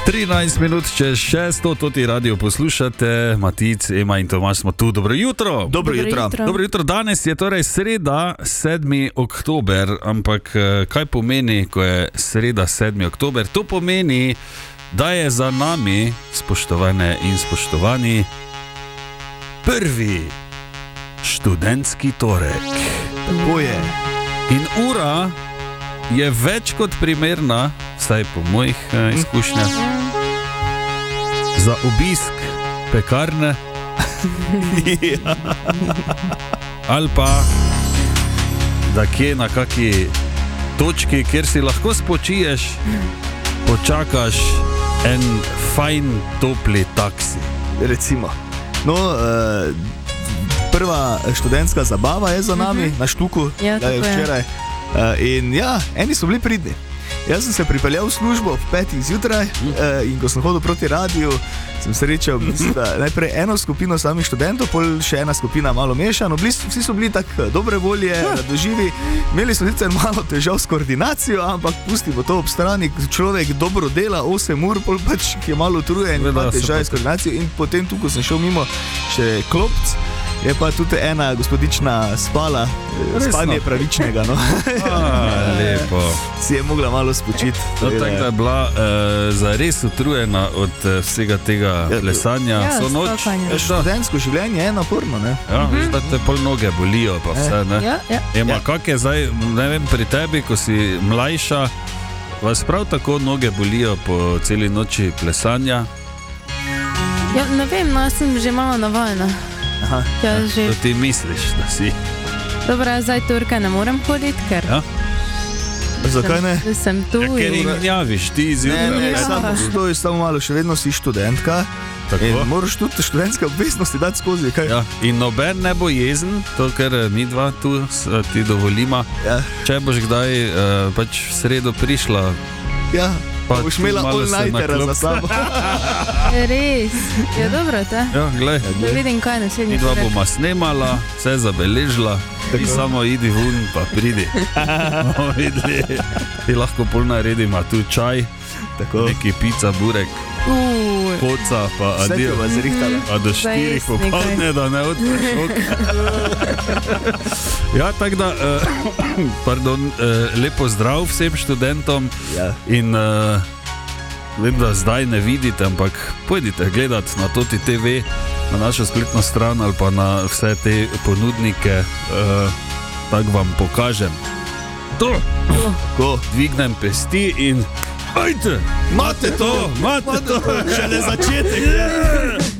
13 minut čez 6, to radio poslušate, Matic, Ema in Tomaž smo tu. Dobro jutro. Dobro jutro. Dobro jutro. Danes je torej sreda, 7. oktober, ampak kaj pomeni, ko je sreda 7. oktober? To pomeni, da je za nami, spoštovane in spoštovani, prvi študentski torek. Tako je. In ura je več kot primerna, vsaj po mojih izkušnjah, za obisk pekarne ali pa da kje na kaki točki, kjer si lahko spočiješ, počakaš en fajn topli taksi. Recimo. No, prva študentska zabava je za nami, na Štuku, da je včeraj. In ja, eni so bili pridni. Jaz sem se pripeljal v službo ob 5. zjutraj in ko sem hodil proti radiju, sem srečal najprej eno skupino samih študentov, pol še ena skupina malo mešano. Vsi so bili tako dobre volje, radoživi. Imeli smo sicer malo težav s koordinacijo, ampak pustimo to ob strani. Človek dobro dela 8 ur, pol pač je malo utrujen, ima težave s koordinacijo. In potem tu, ko sem šel mimo še klopc, je pa tudi ena gospodična spala, spanje pravičnega, no. Lepo. Si je mogla malo spočiti. No, tako da je bila zares utrujena od vsega tega plesanja. Študentsko življenje je naporno, ne? Ja, da te pol noge bolijo pa vse, ne? Ema, kak je zdaj, ne vem, pri tebi, ko si mlajša, vas prav tako noge bolijo po celi noči plesanja? Ja, ne vem, no, jaz sem že malo navajena. Aha, to ti misliš, da si. Dobro, zdaj turke ne morem hoditi, ker... Ja? Zakaj ne? Sem tu in... Ker jih gnjaviš, ti izjutraj. Ne, samo malo, še vedno si študentka. Tako? In moraš tudi študentske obveznosti dati skozi, kaj? Ja, in noben ne bo jezen, to ker mi dva tu ti dovolima. Ja. Če boš kdaj pač v sredo prišla... Ja. Pa boš imela all-nightera za sabo. Res, je dobro, te? Ja, glej. Da vidim, kaj naslednji. Dva boma snemala, vse zabeležila, ti samo idi vun, pa pridi. Ti lahko pol naredima tu čaj, neki pizza, burek, poca, pa adijo. A do 4 popoldne, da ne odpreš ok. Ja, tako da, pardon, lepo zdrav vsem študentom in vem, da zdaj ne vidite, ampak pojdite gledati na Toti TV, na našo spletno stran ali pa na vse te ponudnike, tako vam pokažem. To, dvignem pesti in ajte, imate to, šele začetek.